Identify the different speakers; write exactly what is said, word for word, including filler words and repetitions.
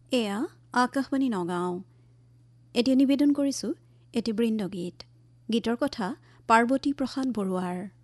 Speaker 1: এয়া আকাশবাণী নগাঁও। এতিয়া নিবেদন কৰিছোঁ এটি বৃন্দগীত। গীতৰ কথা পাৰ্বতী প্ৰসাদ বৰুৱাৰ।